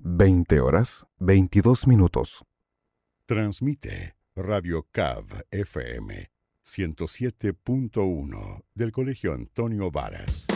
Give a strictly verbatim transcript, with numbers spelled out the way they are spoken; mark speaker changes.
Speaker 1: veinte horas, veintidós minutos.
Speaker 2: Transmite Radio Cav F M ciento siete punto uno del Colegio Antonio Varas.